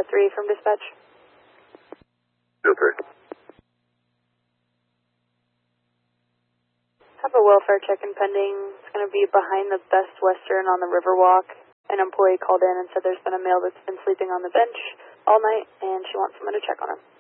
3 from dispatch. 03. Have a welfare check-in pending. It's going to be behind the Best Western on the Riverwalk. An employee called in and said there's been a male that's been sleeping on the bench all night, and she wants someone to check on him.